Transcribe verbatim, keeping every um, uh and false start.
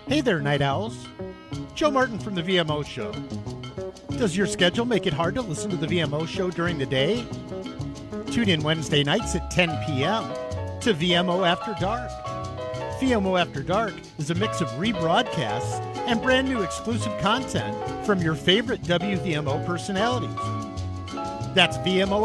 Hey there, Night Owls. Joe Martin from the V M O Show. Does your schedule make it hard to listen to the V M O Show during the day? Tune in Wednesday nights at ten p.m. to V M O After Dark. V M O After Dark is a mix of rebroadcasts and brand new exclusive content from your favorite W V M O personalities. That's V M O